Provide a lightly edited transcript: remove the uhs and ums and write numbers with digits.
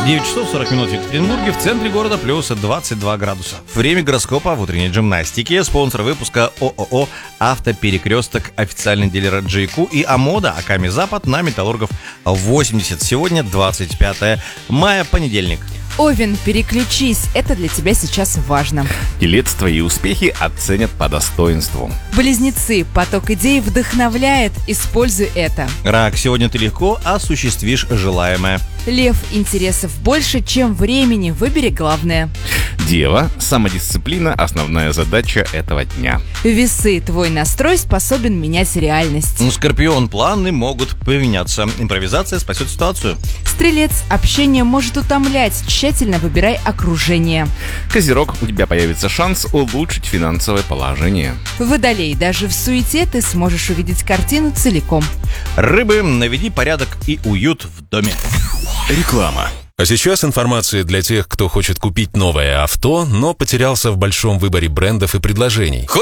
9 часов 40 минут в Екатеринбурге, в центре города плюс 22 градуса. Время гороскопа в утренней гимнастике. Спонсор выпуска ООО «Автоперекресток», официальный дилер Джейку и Амода, Аками Запад на Металлургов 80. Сегодня 25 мая, понедельник. Овен, переключись, это для тебя сейчас важно. Телец, твои успехи оценят по достоинству. Близнецы, поток идей вдохновляет, используй это. Рак, сегодня ты легко осуществишь желаемое. Лев, интересов больше, чем времени, выбери главное. Дева, самодисциплина – основная задача этого дня. Весы, твой настрой способен менять реальность. Скорпион, планы могут поменяться. Импровизация спасет ситуацию. Стрелец, общение может утомлять, тщательно выбирай окружение. Козерог, у тебя появится шанс улучшить финансовое положение. Водолей, даже в суете ты сможешь увидеть картину целиком. Рыбы, наведи порядок и уют в доме. Реклама. А сейчас информация для тех, кто хочет купить новое авто, но потерялся в большом выборе брендов и предложений.